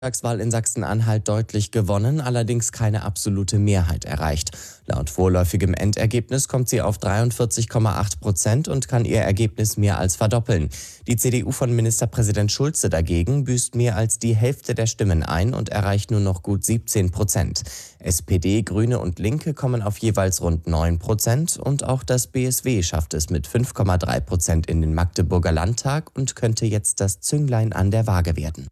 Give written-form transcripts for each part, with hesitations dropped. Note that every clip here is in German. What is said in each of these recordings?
Bundestagswahl in Sachsen-Anhalt deutlich gewonnen, allerdings keine absolute Mehrheit erreicht. Laut vorläufigem Endergebnis kommt sie auf 43,8% und kann ihr Ergebnis mehr als verdoppeln. Die CDU von Ministerpräsident Schulze dagegen büßt mehr als die Hälfte der Stimmen ein und erreicht nur noch gut 17%. SPD, Grüne und Linke kommen auf jeweils rund 9% und auch das BSW schafft es mit 5,3% in den Magdeburger Landtag und könnte jetzt das Zünglein an der Waage werden.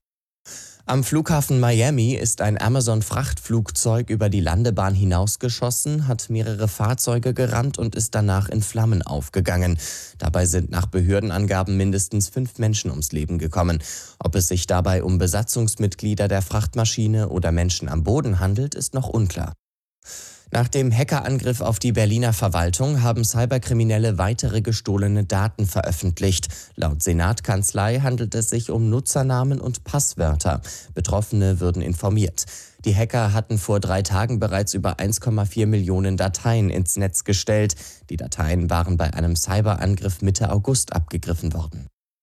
Am Flughafen Miami ist ein Amazon-Frachtflugzeug über die Landebahn hinausgeschossen, hat mehrere Fahrzeuge gerammt und ist danach in Flammen aufgegangen. Dabei sind nach Behördenangaben mindestens 5 Menschen ums Leben gekommen. Ob es sich dabei um Besatzungsmitglieder der Frachtmaschine oder Menschen am Boden handelt, ist noch unklar. Nach dem Hackerangriff auf die Berliner Verwaltung haben Cyberkriminelle weitere gestohlene Daten veröffentlicht. Laut Senatskanzlei handelt es sich um Nutzernamen und Passwörter. Betroffene würden informiert. Die Hacker hatten vor 3 Tagen bereits über 1,4 Millionen Dateien ins Netz gestellt. Die Dateien waren bei einem Cyberangriff Mitte August abgegriffen worden.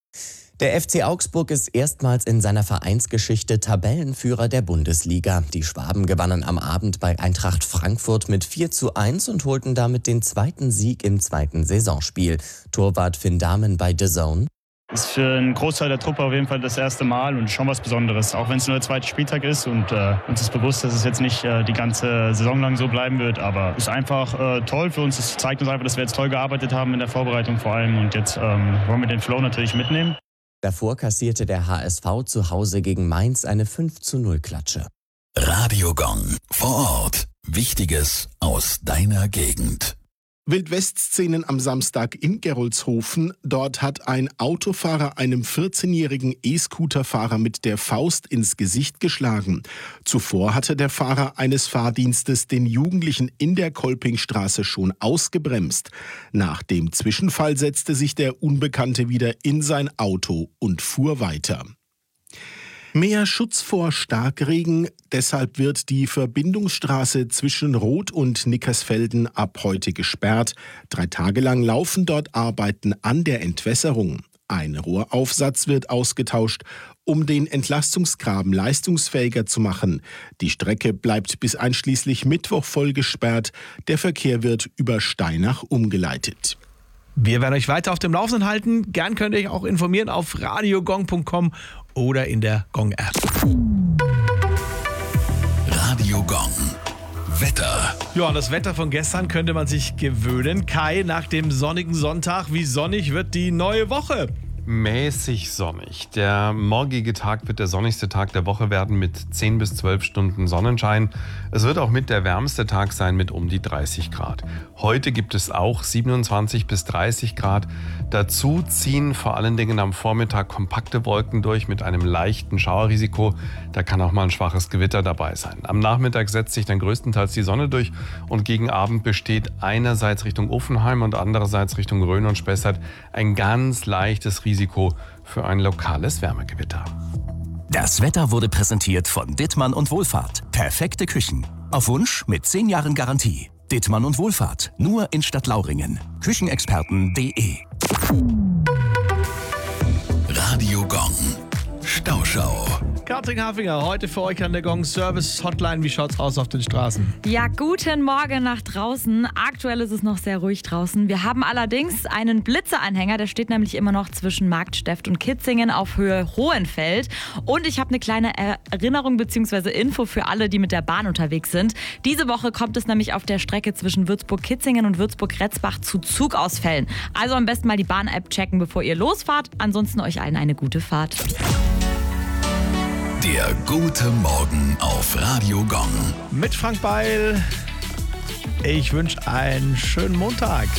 Der FC Augsburg ist erstmals in seiner Vereinsgeschichte Tabellenführer der Bundesliga. Die Schwaben gewannen am Abend bei Eintracht Frankfurt mit 4:1 und holten damit den 2. Sieg im 2. Saisonspiel. Torwart Finn Dahmen bei DAZN. Das ist für einen Großteil der Truppe auf jeden Fall das erste Mal und schon was Besonderes. Auch wenn es nur der 2. Spieltag ist und uns ist bewusst, dass es jetzt nicht die ganze Saison lang so bleiben wird. Aber es ist einfach toll für uns. Es zeigt uns einfach, dass wir jetzt toll gearbeitet haben in der Vorbereitung vor allem. Und jetzt wollen wir den Flow natürlich mitnehmen. Davor kassierte der HSV zu Hause gegen Mainz eine 5:0-Klatsche. Radio Gong. Vor Ort. Wichtiges aus deiner Gegend. Wildwest-Szenen am Samstag in Gerolzhofen. Dort hat ein Autofahrer einem 14-jährigen E-Scooter-Fahrer mit der Faust ins Gesicht geschlagen. Zuvor hatte der Fahrer eines Fahrdienstes den Jugendlichen in der Kolpingstraße schon ausgebremst. Nach dem Zwischenfall setzte sich der Unbekannte wieder in sein Auto und fuhr weiter. Mehr Schutz vor Starkregen, deshalb wird die Verbindungsstraße zwischen Roth und Nickersfelden ab heute gesperrt. 3 Tage lang laufen dort Arbeiten an der Entwässerung. Ein Rohraufsatz wird ausgetauscht, um den Entlastungsgraben leistungsfähiger zu machen. Die Strecke bleibt bis einschließlich Mittwoch voll gesperrt. Der Verkehr wird über Steinach umgeleitet. Wir werden euch weiter auf dem Laufenden halten. Gern könnt ihr euch auch informieren auf radiogong.com oder in der Gong-App. Radio Gong. Wetter. Ja, an das Wetter von gestern könnte man sich gewöhnen. Kai, nach dem sonnigen Sonntag, wie sonnig wird die neue Woche? Mäßig sonnig. Der morgige Tag wird der sonnigste Tag der Woche werden mit 10 bis 12 Stunden Sonnenschein. Es wird auch mit der wärmste Tag sein mit um die 30 Grad. Heute gibt es auch 27 bis 30 Grad. Dazu ziehen vor allen Dingen am Vormittag kompakte Wolken durch mit einem leichten Schauerrisiko. Da kann auch mal ein schwaches Gewitter dabei sein. Am Nachmittag setzt sich dann größtenteils die Sonne durch und gegen Abend besteht einerseits Richtung Uffenheim und andererseits Richtung Rhön und Spessart ein ganz leichtes Risiko für ein lokales Wärmegewitter. Das Wetter wurde präsentiert von Dittmann und Wohlfahrt. Perfekte Küchen. Auf Wunsch mit 10 Jahren Garantie. Dittmann und Wohlfahrt. Nur in Stadtlauringen. Küchenexperten.de. Radio Gong. Stauschau. Katrin Hafinger, heute für euch an der Gong Service Hotline. Wie schaut's aus auf den Straßen? Ja, guten Morgen nach draußen. Aktuell ist es noch sehr ruhig draußen. Wir haben allerdings einen Blitzeanhänger, der steht nämlich immer noch zwischen Marktsteft und Kitzingen auf Höhe Hohenfeld. Und ich habe eine kleine Erinnerung bzw. Info für alle, die mit der Bahn unterwegs sind. Diese Woche kommt es nämlich auf der Strecke zwischen Würzburg-Kitzingen und Würzburg-Retzbach zu Zugausfällen. Also am besten mal die Bahn-App checken, bevor ihr losfahrt. Ansonsten euch allen eine gute Fahrt. Der gute Morgen auf Radio Gong. Mit Frank Beil. Ich wünsche einen schönen Montag.